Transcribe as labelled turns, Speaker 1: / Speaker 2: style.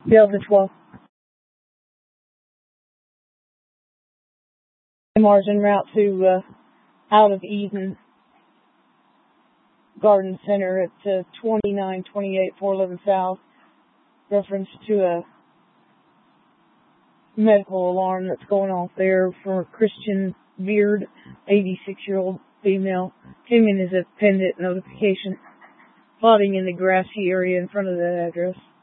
Speaker 1: Delta 12. MR's en route to out of Eden Garden Center at 2928 411 South. Reference to a medical alarm that's going off there for Christian Beard, 86-year-old female. Came in as a pendant notification. Plotting in the grassy area in front of that address.